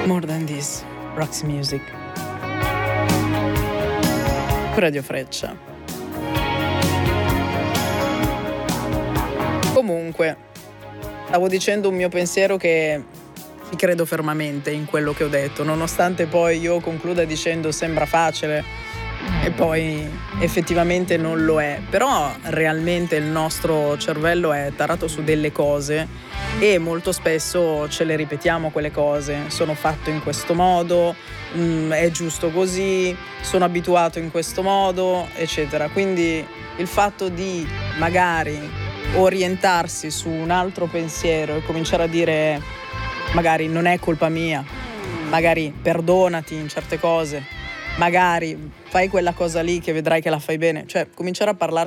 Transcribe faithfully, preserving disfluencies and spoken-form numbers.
More Than This, Roxy Music. Radio Freccia. Comunque, stavo dicendo un mio pensiero che ci credo fermamente in quello che ho detto, nonostante poi io concluda dicendo sembra facile e poi effettivamente non lo è, però realmente il nostro cervello è tarato su delle cose e molto spesso ce le ripetiamo quelle cose. Sono fatto in questo modo, mh, è giusto così, sono abituato in questo modo, eccetera. Quindi il fatto di magari orientarsi su un altro pensiero e cominciare a dire magari non è colpa mia, magari perdonati in certe cose, magari fai quella cosa lì che vedrai che la fai bene, cioè cominciare a parlare